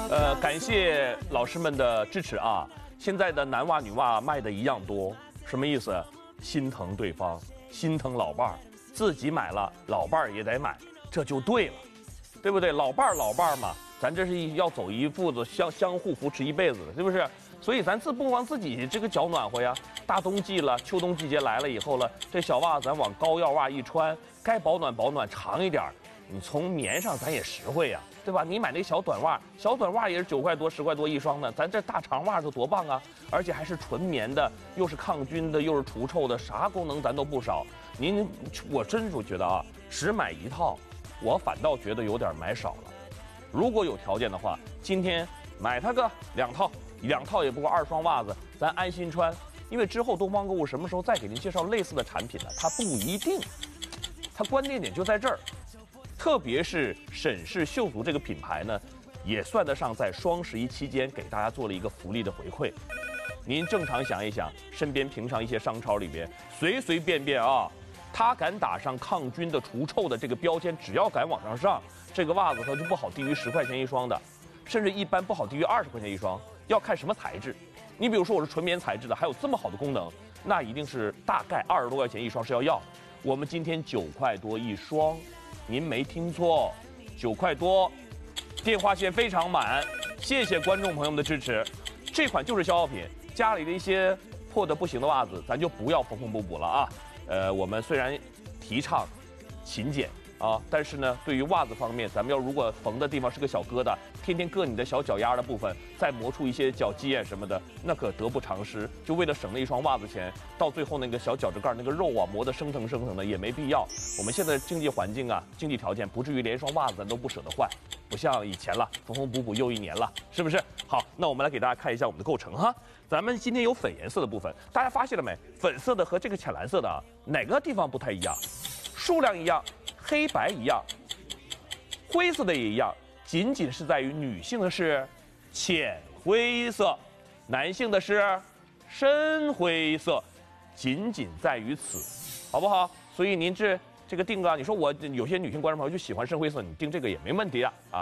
感谢老师们的支持啊！现在的男袜、女袜卖的一样多，什么意思？心疼对方，心疼老伴儿，自己买了，老伴儿也得买，这就对了，对不对？老伴儿嘛，咱这是要走一父子相互扶持一辈子的，是不是？所以咱不光自己这个脚暖和呀，大冬季了，秋冬季节来了以后了，这小袜咱往高腰袜一穿，该保暖长一点，你从棉上咱也实惠呀。对吧？你买那小短袜也是9块多、10块多一双的，咱这大长袜就多棒啊！而且还是纯棉的，又是抗菌的，又是除臭的，啥功能咱都不少。我真是觉得啊，只买一套，我反倒觉得有点买少了。如果有条件的话，今天买它个2套也不过2双袜子，咱安心穿。因为之后东方购物什么时候再给您介绍类似的产品呢？它不一定，它关键点就在这儿。特别是沈氏秀足这个品牌呢，也算得上在双11期间给大家做了一个福利的回馈。您正常想一想，身边平常一些商超里边，随便啊，他敢打上抗菌的、除臭的这个标签，只要敢往上上，这个袜子它就不好低于10块钱一双的，甚至一般不好低于20块钱一双，要看什么材质。你比如说我是纯棉材质的，还有这么好的功能，那一定是大概20多块钱一双是要的。我们今天9块多一双。您没听错，9块多，电话线非常满，谢谢观众朋友们的支持。这款就是消耗品，家里的一些破的不行的袜子，咱就不要缝缝补了啊。我们虽然提倡勤俭啊，但是呢，对于袜子方面，咱们如果缝的地方是个小疙瘩，天天硌你的小脚丫的部分，再磨出一些脚鸡眼什么的，那可得不偿失。就为了省那一双袜子钱，到最后那个小脚趾盖那个肉啊磨得生疼的，也没必要。我们现在经济环境啊，经济条件不至于连一双袜子咱都不舍得换，不像以前了，缝缝补又1年了，是不是？好，那我们来给大家看一下我们的构成哈。咱们今天有粉颜色的部分，大家发现了没？粉色的和这个浅蓝色的啊，哪个地方不太一样？数量一样，黑白一样，灰色的也一样，仅仅是在于女性的是浅灰色，男性的是深灰色，仅在于此，好不好？所以您这个定啊，你说我有些女性观众朋友就喜欢深灰色，你定这个也没问题啊。